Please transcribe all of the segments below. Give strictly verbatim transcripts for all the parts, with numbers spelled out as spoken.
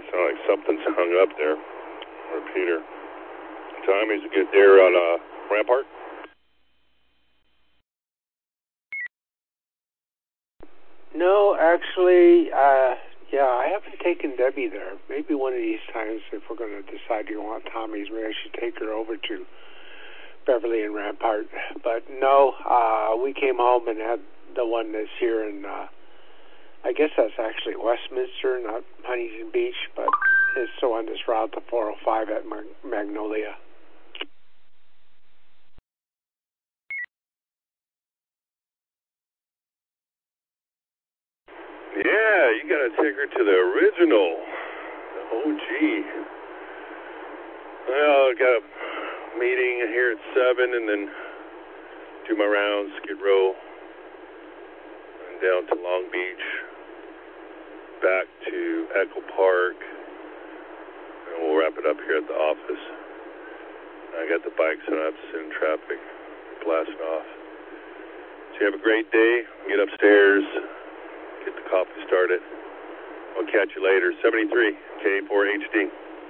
Sound like something's hung up there. Repeater. Tommy's a good there on uh, Rampart. No, actually, uh, yeah, I haven't taken Debbie there. Maybe one of these times, if we're going to decide you want Tommy's, maybe I should take her over to Beverly and Rampart. But no, uh, we came home and had the one that's here in, uh, I guess that's actually Westminster, not Huntington Beach, but it's the one that's route to four oh five at Mag- Magnolia. Yeah, you got to take her to the original, the O G. Well, I got a meeting here at seven, and then do my rounds, Skid Row, and down to Long Beach, back to Echo Park, and we'll wrap it up here at the office. I got the bikes and I have to sit in traffic, blasting off. So you have a great day. Get upstairs, get the coffee started. I'll catch you later. seventy-three K four H D.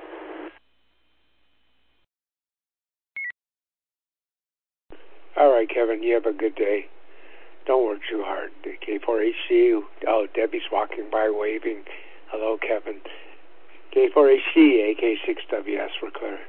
All right, Kevin, you have a good day. Don't work too hard. K four H D, oh, Debbie's walking by waving. Hello, Kevin. K four H D, A K six W S, we're clear.